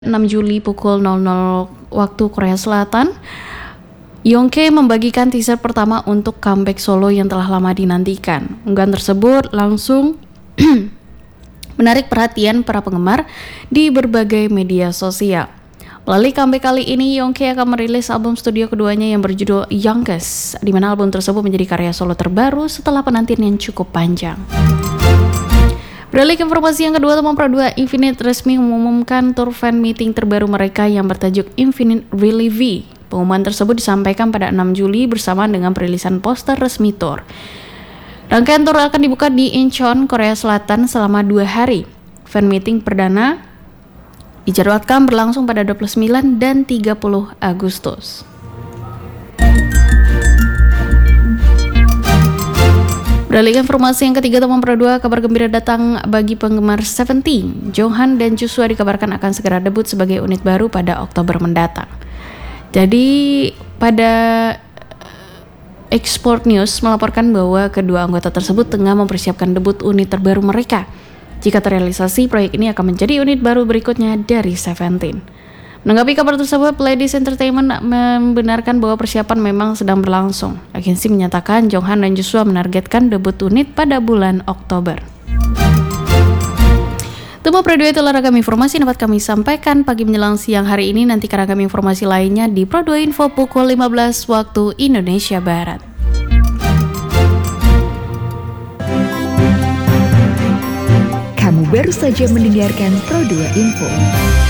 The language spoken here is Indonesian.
6 Juli pukul 00 waktu Korea Selatan, Youngke membagikan teaser pertama untuk comeback solo yang telah lama dinantikan. Unggahan tersebut langsung menarik perhatian para penggemar di berbagai media sosial. Melalui comeback kali ini, Youngke akan merilis album studio keduanya yang berjudul Youngest, di mana album tersebut menjadi karya solo terbaru setelah penantian yang cukup panjang. Beralih ke informasi yang kedua, teman Pro 2 Infinite resmi mengumumkan tour fan meeting terbaru mereka yang bertajuk Infinite Really V. Pengumuman tersebut disampaikan pada 6 Juli bersamaan dengan perilisan poster resmi tour. Rangkaian tour akan dibuka di Incheon, Korea Selatan selama 2 hari. Fan meeting perdana dijadwalkan berlangsung pada 29 dan 30 Agustus. Beralih ke informasi yang ketiga, teman Pro 2, kabar gembira datang bagi penggemar Seventeen. Jonghan dan Joshua dikabarkan akan segera debut sebagai unit baru pada Oktober mendatang. Jadi pada Export News melaporkan bahwa kedua anggota tersebut tengah mempersiapkan debut unit terbaru mereka. Jika terrealisasi, proyek ini akan menjadi unit baru berikutnya dari Seventeen. Menanggapi kabar tersebut, Pledis Entertainment membenarkan bahwa persiapan memang sedang berlangsung. Agensi menyatakan Jonghan dan Joshua menargetkan debut unit pada bulan Oktober. Temu Pro 2, itulah ragam informasi yang dapat kami sampaikan pagi menjelang siang hari ini. Nantikan ragam informasi lainnya di Pro 2 Info pukul 15 waktu Indonesia Barat. Kamu baru saja mendengarkan Pro 2 Info.